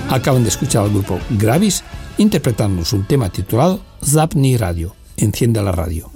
Acaban de escuchar al grupo Gravis interpretándonos un tema titulado Zapni Radio, enciende la radio.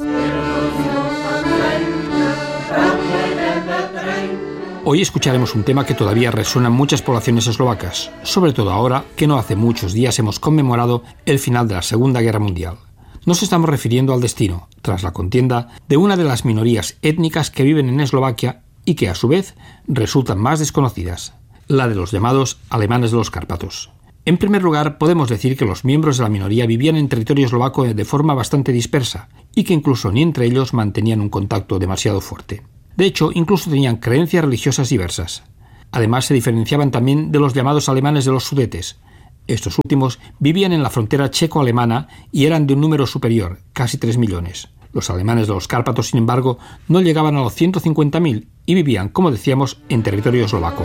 Hoy escucharemos un tema que todavía resuena en muchas poblaciones eslovacas, sobre todo ahora que no hace muchos días hemos conmemorado el final de la Segunda Guerra Mundial. Nos estamos refiriendo al destino, tras la contienda, de una de las minorías étnicas que viven en Eslovaquia y que a su vez resultan más desconocidas, la de los llamados alemanes de los Cárpatos. En primer lugar, podemos decir que los miembros de la minoría vivían en territorio eslovaco de forma bastante dispersa y que incluso ni entre ellos mantenían un contacto demasiado fuerte. De hecho, incluso tenían creencias religiosas diversas. Además, se diferenciaban también de los llamados alemanes de los Sudetes. Estos últimos vivían en la frontera checo-alemana y eran de un número superior, casi 3 millones. Los alemanes de los Cárpatos, sin embargo, no llegaban a los 150.000 y vivían, como decíamos, en territorio eslovaco.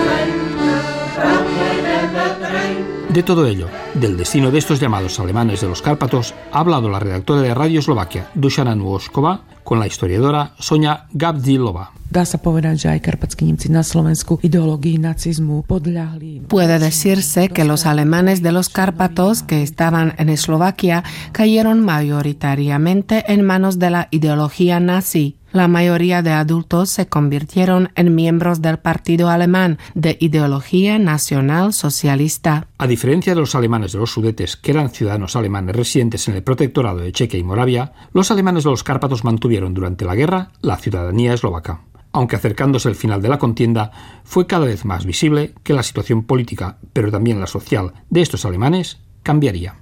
De todo ello, del destino de estos llamados alemanes de los Cárpatos, ha hablado la redactora de Radio Eslovaquia, Dušana Nôžková, con la historiadora Sonia Gabdílová. Puede decirse que los alemanes de los Cárpatos que estaban en Eslovaquia cayeron mayoritariamente en manos de la ideología nazi. La mayoría de adultos se convirtieron en miembros del Partido Alemán de ideología nacional socialista. A diferencia de los alemanes de los Sudetes, que eran ciudadanos alemanes residentes en el protectorado de Chequia y Moravia, los alemanes de los Cárpatos mantuvieron durante la guerra la ciudadanía eslovaca. Aunque acercándose el final de la contienda, fue cada vez más visible que la situación política, pero también la social, de estos alemanes cambiaría.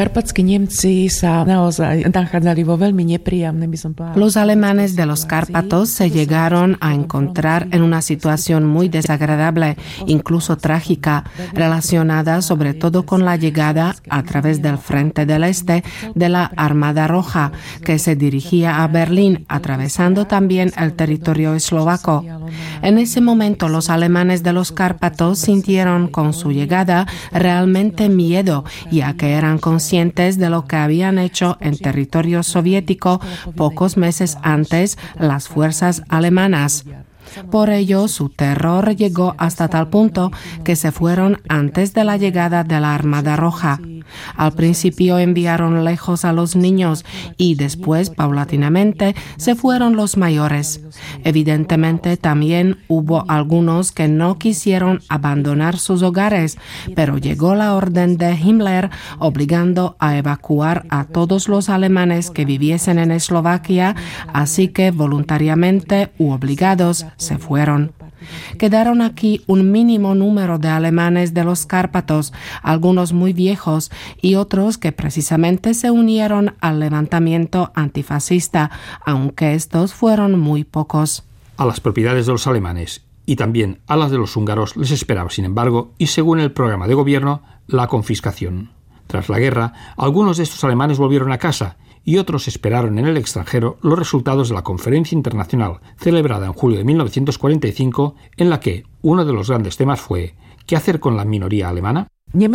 Los alemanes de los Cárpatos se llegaron a encontrar en una situación muy desagradable, incluso trágica, relacionada sobre todo con la llegada a través del Frente del Este de la Armada Roja, que se dirigía a Berlín, atravesando también el territorio eslovaco. En ese momento los alemanes de los Cárpatos sintieron con su llegada realmente miedo, ya que eran conscientes de lo que habían hecho en territorio soviético pocos meses antes las fuerzas alemanas. Por ello, su terror llegó hasta tal punto que se fueron antes de la llegada de la Armada Roja. Al principio enviaron lejos a los niños y después, paulatinamente, se fueron los mayores. Evidentemente, también hubo algunos que no quisieron abandonar sus hogares, pero llegó la orden de Himmler obligando a evacuar a todos los alemanes que viviesen en Eslovaquia, así que voluntariamente u obligados se fueron. Quedaron aquí un mínimo número de alemanes de los Cárpatos, algunos muy viejos y otros que precisamente se unieron al levantamiento antifascista, aunque estos fueron muy pocos. A las propiedades de los alemanes y también a las de los húngaros les esperaba, sin embargo, y según el programa de gobierno, la confiscación. Tras la guerra, algunos de estos alemanes volvieron a casa y otros esperaron en el extranjero los resultados de la conferencia internacional celebrada en julio de 1945, en la que uno de los grandes temas fue ¿qué hacer con la minoría alemana?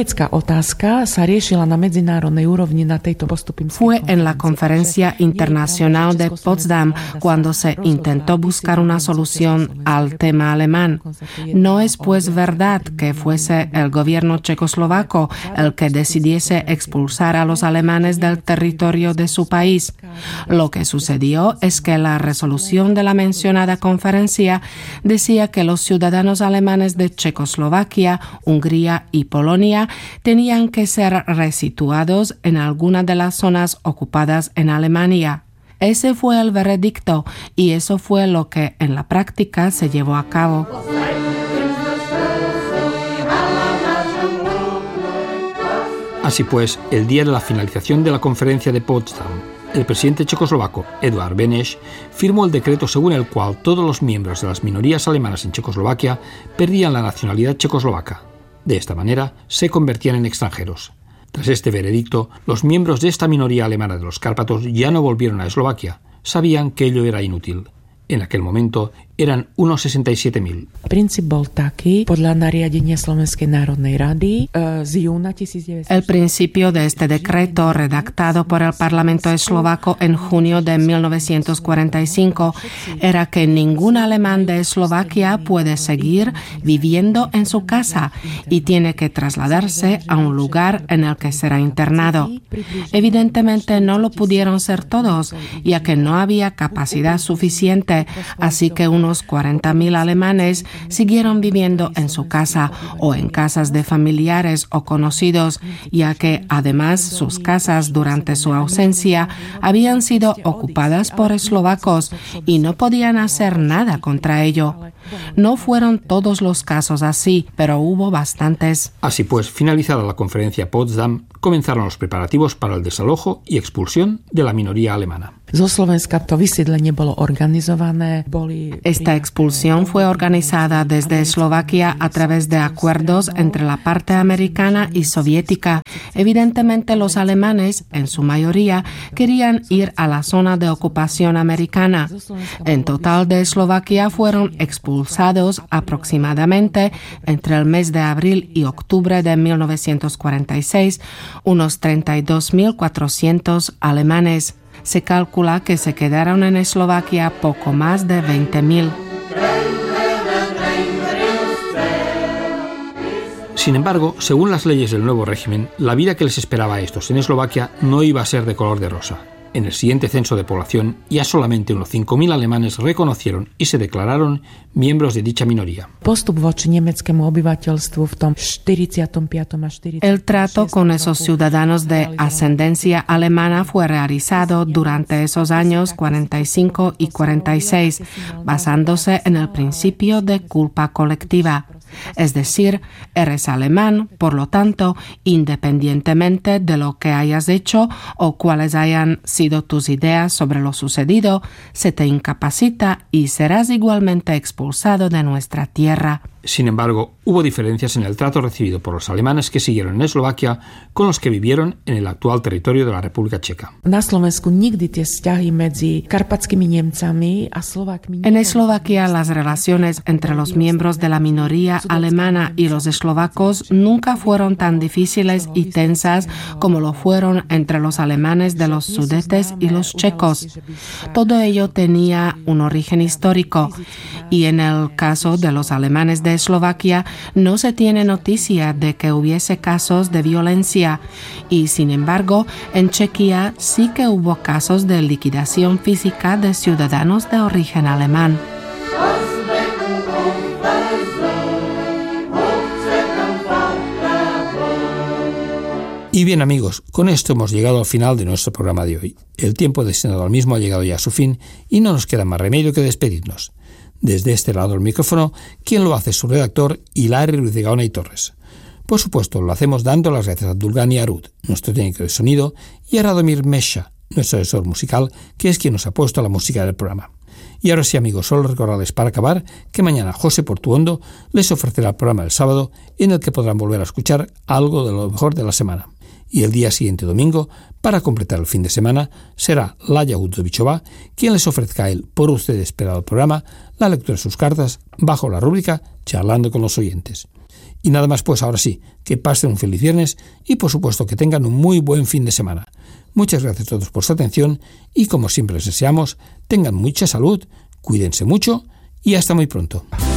Fue en la Conferencia Internacional de Potsdam cuando se intentó buscar una solución al tema alemán. No es pues verdad que fuese el gobierno checoslovaco el que decidiese expulsar a los alemanes del territorio de su país. Lo que sucedió es que la resolución de la mencionada conferencia decía que los ciudadanos alemanes de Checoslovaquia, Hungría y Polonia tenían que ser resituados en alguna de las zonas ocupadas en Alemania. Ese fue el veredicto y eso fue lo que en la práctica se llevó a cabo. Así pues, el día de la finalización de la conferencia de Potsdam, el presidente checoslovaco, Eduard Beneš, firmó el decreto según el cual todos los miembros de las minorías alemanas en Checoslovaquia perdían la nacionalidad checoslovaca. De esta manera, se convertían en extranjeros. Tras este veredicto, los miembros de esta minoría alemana de los Cárpatos ya no volvieron a Eslovaquia. Sabían que ello era inútil. En aquel momento, eran unos 67.000. El principio de este decreto, redactado por el Parlamento eslovaco en junio de 1945, era que ningún alemán de Eslovaquia puede seguir viviendo en su casa y tiene que trasladarse a un lugar en el que será internado. Evidentemente no lo pudieron ser todos, ya que no había capacidad suficiente, así que unos 40.000 alemanes siguieron viviendo en su casa o en casas de familiares o conocidos, ya que además sus casas durante su ausencia habían sido ocupadas por eslovacos y no podían hacer nada contra ello. No fueron todos los casos así, pero hubo bastantes. Así pues, finalizada la conferencia Potsdam, comenzaron los preparativos para el desalojo y expulsión de la minoría alemana. Esta expulsión fue organizada desde Eslovaquia a través de acuerdos entre la parte americana y soviética. Evidentemente, los alemanes, en su mayoría, querían ir a la zona de ocupación americana. En total de Eslovaquia fueron expulsados aproximadamente entre el mes de abril y octubre de 1946 unos 32.400 alemanes. Se calcula que se quedaron en Eslovaquia poco más de 20.000. Sin embargo, según las leyes del nuevo régimen, la vida que les esperaba a estos en Eslovaquia no iba a ser de color de rosa. En el siguiente censo de población, ya solamente unos 5.000 alemanes reconocieron y se declararon miembros de dicha minoría. El trato con esos ciudadanos de ascendencia alemana fue realizado durante esos años 45 y 46, basándose en el principio de culpa colectiva. Es decir, eres alemán, por lo tanto, independientemente de lo que hayas hecho o cuáles hayan sido tus ideas sobre lo sucedido, se te incapacita y serás igualmente expulsado de nuestra tierra. Sin embargo, hubo diferencias en el trato recibido por los alemanes que siguieron en Eslovaquia con los que vivieron en el actual territorio de la República Checa. En Eslovaquia, las relaciones entre los miembros de la minoría alemana y los eslovacos nunca fueron tan difíciles y tensas como lo fueron entre los alemanes de los Sudetes y los checos. Todo ello tenía un origen histórico y en el caso de los alemanes de Eslovaquia no se tiene noticia de que hubiese casos de violencia y, sin embargo, en Chequia sí que hubo casos de liquidación física de ciudadanos de origen alemán. Y bien amigos, con esto hemos llegado al final de nuestro programa de hoy. El tiempo destinado al mismo ha llegado ya a su fin y no nos queda más remedio que despedirnos. Desde este lado del micrófono, quien lo hace es su redactor, Hilari Ruiz de Gaona y Torres. Por supuesto, lo hacemos dando las gracias a Abdulgani Arud, nuestro técnico de sonido, y a Radomir Mesha, nuestro asesor musical, que es quien nos ha puesto la música del programa. Y ahora sí, amigos, solo recordarles para acabar que mañana José Portuondo les ofrecerá el programa del sábado en el que podrán volver a escuchar algo de lo mejor de la semana. Y el día siguiente, domingo, para completar el fin de semana, será Laya Udzovichova quien les ofrezca a él, por usted esperado programa, la lectura de sus cartas bajo la rúbrica Charlando con los oyentes. Y nada más, pues ahora sí, que pasen un feliz viernes y por supuesto que tengan un muy buen fin de semana. Muchas gracias a todos por su atención y como siempre les deseamos, tengan mucha salud, cuídense mucho y hasta muy pronto.